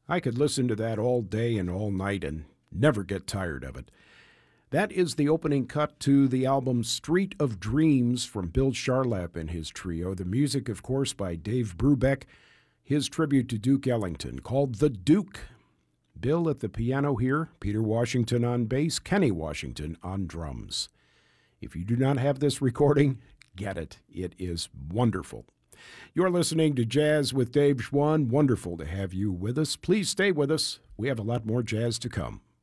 I could listen to that all day and all night and never get tired of it. That is the opening cut to the album Street of Dreams from Bill Charlap and his trio. The music, of course, by Dave Brubeck, his tribute to Duke Ellington, called The Duke. Bill at the piano here, Peter Washington on bass, Kenny Washington on drums. If you do not have this recording, get it. It is wonderful. You're listening to Jazz with Dave Schwann. Wonderful to have you with us. Please stay with us. We have a lot more jazz to come.